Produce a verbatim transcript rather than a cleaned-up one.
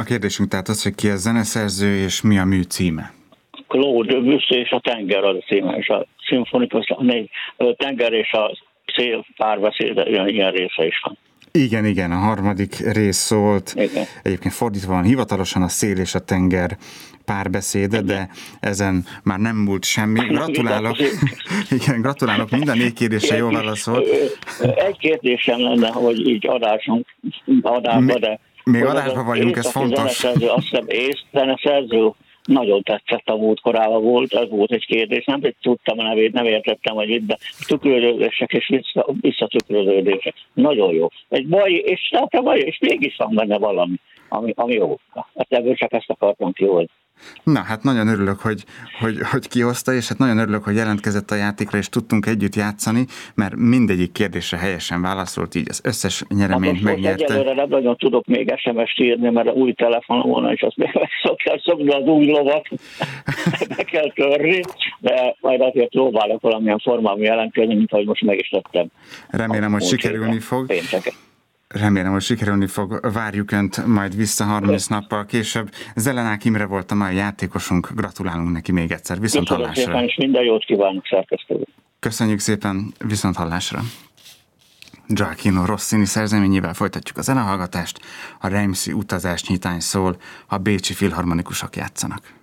A kérdésünk tehát az, hogy ki a zeneszerző, és mi a mű címe? Claude Debussy és a tenger az a címe, és a szimfonikus, a tenger és a szél párbeszéd, ilyen része is van. Igen, igen, a harmadik rész szólt. Igen. Egyébként fordítva van hivatalosan a szél és a tenger párbeszéde, de ezen már nem múlt semmi. Gratulálok. Igen, gratulálok. Minden négy kérdésre jól válaszolt. Egy kérdésem lenne, hogy így adásunk, adásba, de... Még adásban vagyunk, ez fontos. Zeneszerző, azt hiszem ész zeneszerző, nagyon tetszett a múltkorában volt, ez volt egy kérdés, nem tudtam a nevét, nem értettem, hogy itt, de tükröződések és vissza, visszatükröződések. Nagyon jó. Egy baj, és tehát a baj, és mégis van benne valami, ami, ami jó. Hát ebből csak ezt akartam kihozni. Na, hát nagyon örülök, hogy, hogy, hogy kihozta, és hát nagyon örülök, hogy jelentkezett a játékra, és tudtunk együtt játszani, mert mindegyik kérdésre helyesen válaszolt, így az összes nyereményt hát megnyerte. Egyelőre nem nagyon tudok még es em es-t írni, mert új telefonom volna, és azt még meg kell szokni az új lovat, be kell törni, de majd azért próbálok valamilyen formában jelentkezni, mint ahogy most meg is tettem. Remélem, hogy sikerülni fog. Pénteket. Remélem, hogy sikerülni fog. Várjuk Önt majd vissza harminc nappal később. Zelenák Imre volt a mai játékosunk. Gratulálunk neki még egyszer. Viszont hallásra. Köszönöm szépen, és minden jót kívánok, szerkesztő. Köszönjük szépen, viszont hallásra. Gioachino Rossini szerzeményével folytatjuk a zenehallgatást. A Reimsi utazás nyitány szól, a bécsi filharmonikusok játszanak.